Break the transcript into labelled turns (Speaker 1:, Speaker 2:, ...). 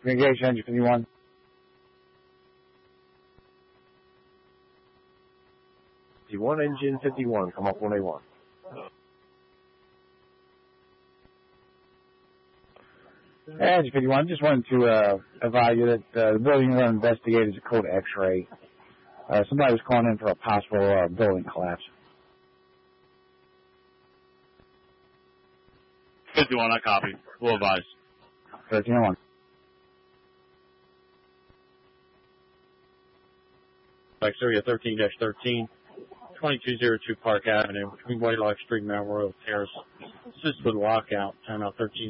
Speaker 1: Communication engine 51.
Speaker 2: Engine 51, come up 181.
Speaker 1: Engine 51, just wanted to advise you that the building you're going to investigate is a code X-ray. Somebody was calling in for a possible building collapse.
Speaker 3: 51, I copy. We'll advise.
Speaker 1: 1301.
Speaker 3: Area 13-13, 2202 Park Avenue, between White Lock Street and Mount Royal Terrace. Assist with lockout, timeout 13.